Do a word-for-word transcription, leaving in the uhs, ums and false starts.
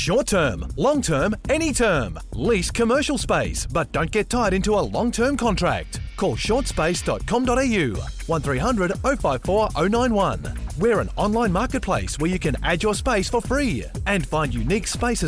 Short term, long term, any term. Lease commercial space, but don't get tied into a long-term contract. Call short space dot com dot a u, one three hundred oh five four oh nine one. We're an online marketplace where you can add your space for free and find unique spaces